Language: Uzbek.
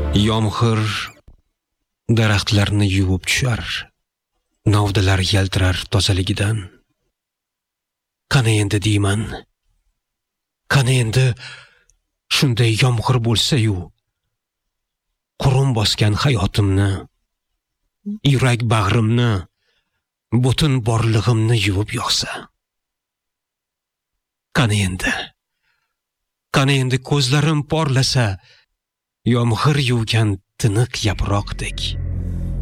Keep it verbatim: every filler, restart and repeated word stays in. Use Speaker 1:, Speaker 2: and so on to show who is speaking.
Speaker 1: Yomg'ir daraxtlarni yuvib tushar, novdalar yaltirar tozaligidan. Qani endi deyman, qani endi shunday yomg'ir bo'lsa-yu, qurum bosgan hayotimni, yurak bag'rimni, butun borlig'imni yuvib yoqsa. Qani endi, qani endi ko'zlarim porlasa, yomg'ir yuvgan tiniq yaproqdek.